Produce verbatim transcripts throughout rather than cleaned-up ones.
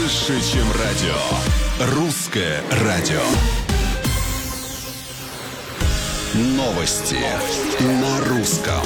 Больше, чем радио. Русское радио. Новости на русском.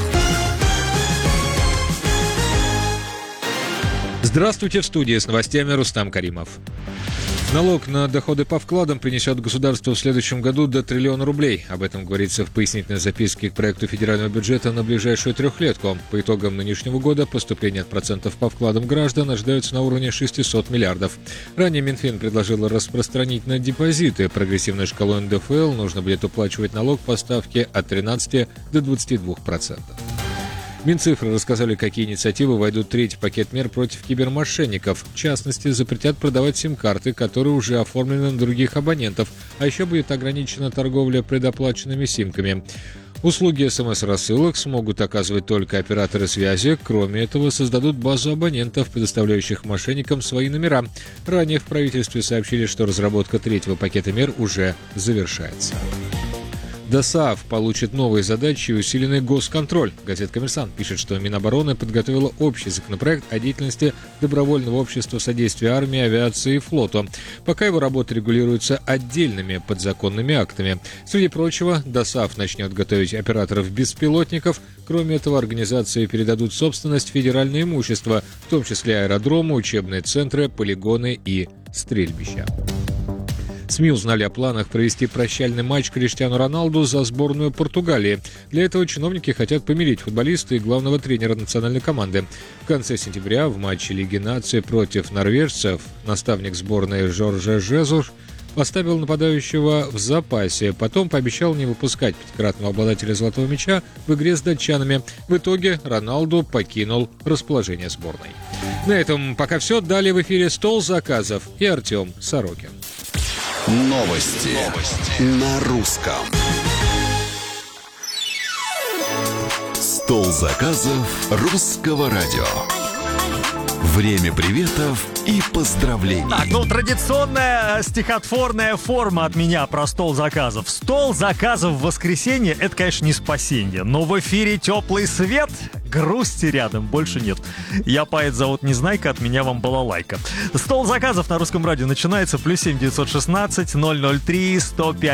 Здравствуйте, в студии с новостями Рустам Каримов. Налог на доходы по вкладам принесет государству в следующем году до триллиона рублей. Об этом говорится в пояснительной записке к проекту федерального бюджета на ближайшую трехлетку. По итогам нынешнего года поступления от процентов по вкладам граждан ожидаются на уровне шестьсот миллиардов. Ранее Минфин предложил распространить на депозиты. Прогрессивной шкалой эн дэ эф эл нужно будет уплачивать налог по ставке от тринадцати до двадцати двух процентов. Минцифры рассказали, какие инициативы войдут в третий пакет мер против кибермошенников. В частности, запретят продавать сим-карты, которые уже оформлены на других абонентов, а еще будет ограничена торговля предоплаченными симками. Услуги эс эм эс-рассылок смогут оказывать только операторы связи. Кроме этого, создадут базу абонентов, предоставляющих мошенникам свои номера. Ранее в правительстве сообщили, что разработка третьего пакета мер уже завершается. ДОСААФ получит новые задачи и усиленный госконтроль. Газета «Коммерсант» пишет, что Минобороны подготовила общий законопроект о деятельности добровольного общества содействия армии, авиации и флоту. Пока его работа регулируется отдельными подзаконными актами. Среди прочего, ДОСААФ начнет готовить операторов беспилотников. Кроме этого, организации передадут в собственность федеральное имущество, в том числе аэродромы, учебные центры, полигоны и стрельбища. СМИ узнали о планах провести прощальный матч Криштиану Роналду за сборную Португалии. Для этого чиновники хотят помирить футболиста и главного тренера национальной команды. В конце сентября в матче Лиги наций против норвежцев наставник сборной Жорже Жезус поставил нападающего в запасе. Потом пообещал не выпускать пятикратного обладателя золотого мяча в игре с датчанами. В итоге Роналду покинул расположение сборной. На этом пока все. Далее в эфире «Стол заказов» и Артем Сорокин. Новости, Новости. На русском. Стол заказов русского радио. Время приветов и поздравлений. Так, ну, традиционная стихотворная форма от меня про стол заказов. Стол заказов в воскресенье — это, конечно, не спасение. Но в эфире теплый свет, грусти рядом больше нет. Я поэт, зовут Незнайка, от меня вам балалайка. Стол заказов на русском радио начинается. Плюс семь девятьсот шестнадцать ноль ноль три сто пять